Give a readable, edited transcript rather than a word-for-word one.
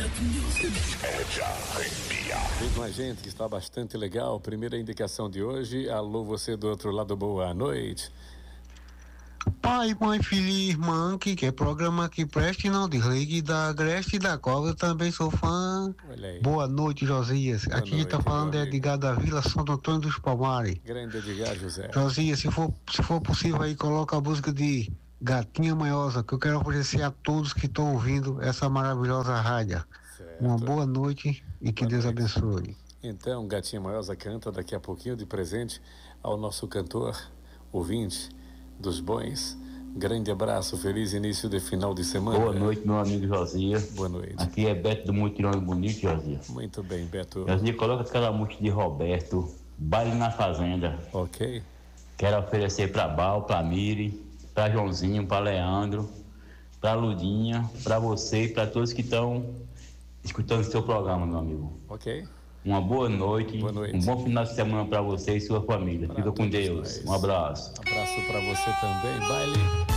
É de arrepiar. Vem com a gente que está bastante legal. Primeira indicação de hoje. Alô, você do outro lado, boa noite. Pai, mãe, filho e irmã, que quer programa que preste, não desligue da Agreste e da qual eu também sou fã. Olha aí. Boa noite, Josias. Boa Aqui noite, tá falando meu é amigo. Edgar da Vila Santo Antônio dos Palmares. Grande Edgar José. Josias, se for possível aí, coloca a música de Gatinha Manhosa, que eu quero oferecer a todos que estão ouvindo essa maravilhosa rádio. Certo. Uma boa noite e que Boa Deus noite. abençoe. Então, Gatinha Manhosa canta daqui a pouquinho de presente ao nosso cantor, ouvinte dos bons. Grande abraço, feliz início de final de semana. Boa noite, meu amigo Josias. Boa noite. Aqui é Beto do Mutirão Bonito, Josias. Muito bem, Beto. Josias, coloca aquela música de Roberto, Baile na Fazenda. Ok. Quero oferecer pra Bal, pra Miri, pra Joãozinho, pra Leandro, pra Ludinha, pra você e pra todos que estão escutando o seu programa, meu amigo. Ok. Uma boa noite, Boa noite. Um bom final de semana pra você e sua família. Fica com Deus. nós. Um abraço. Abraço para você também. Baile